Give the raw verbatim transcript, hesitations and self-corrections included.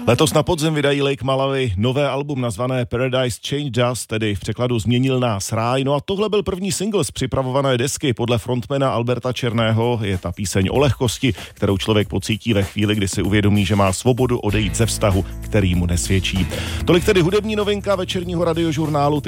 Letos na podzim vydají Lake Malawi nové album nazvané Paradise Changed Us, tedy v překladu Změnil nás ráj. No a tohle byl první single z připravované desky. Podle frontmana Alberta Černého je ta píseň o lehkosti, kterou člověk pocítí ve chvíli, kdy si uvědomí, že má svobodu odejít ze vztahu, který mu nesvědčí. Tolik tedy hudební novinka večerního radiožurnálu.